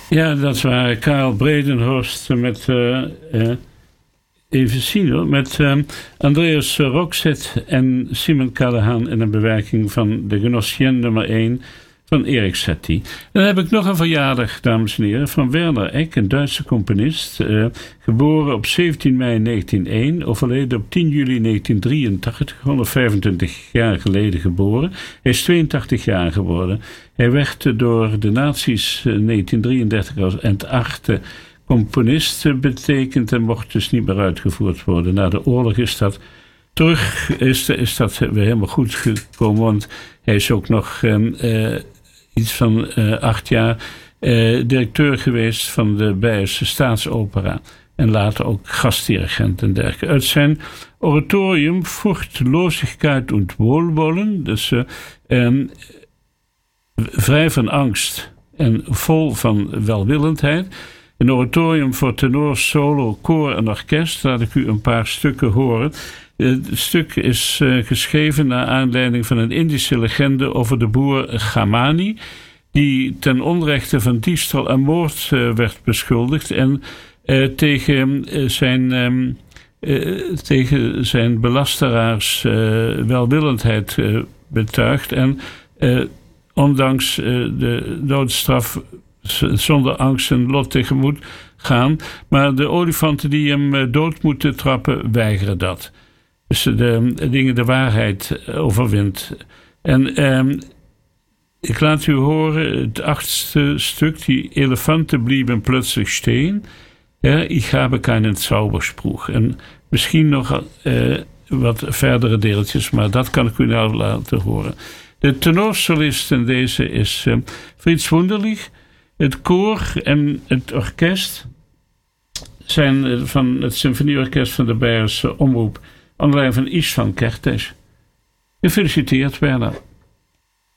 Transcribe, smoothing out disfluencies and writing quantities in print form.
Ja, dat waren Karel Bredenhorst met... even zien hoor. Met Andreas Roxette en Simon Callahan in een bewerking van de Gnossienne nummer 1 van Erik Satie. En dan heb ik nog een verjaardag, dames en heren, van Werner Eck, een Duitse componist. Geboren op 17 mei 1901, overleden op 10 juli 1983, 125 jaar geleden geboren. Hij is 82 jaar geworden. Hij werd door de nazi's 1933 als entarchte componist betekend en mocht dus niet meer uitgevoerd worden. Na de oorlog is dat is dat weer helemaal goed gekomen, want hij is ook nog iets van 8 jaar directeur geweest van de Beierse Staatsopera en later ook gastdirigent en dergelijke. Uit zijn oratorium Furchtlosigkeit und Wohlwollen, dus vrij van angst en vol van welwillendheid. Een oratorium voor tenor, solo, koor en orkest. Laat ik u een paar stukken horen. Het stuk is geschreven naar aanleiding van een Indische legende over de boer Gamani, die ten onrechte van diefstal en moord werd beschuldigd en tegen zijn belasteraars welwillendheid betuigt en ondanks de doodstraf zonder angst zijn lot tegemoet gaan. Maar de olifanten die hem dood moeten trappen, weigeren dat. Dus de waarheid overwint. En ik laat u horen het 8e stuk. Die Elefanten blieben plötzlich stehen. Ich habe keinen Zauberspruch. En misschien nog wat verdere deeltjes, maar dat kan ik u nou laten horen. De tenorsolist in deze is Frits Wunderlich. Het koor en het orkest zijn van het symfonieorkest van de Beierse Omroep onder leiding van Istvan Kertész. Gefeliciteerd, Werner.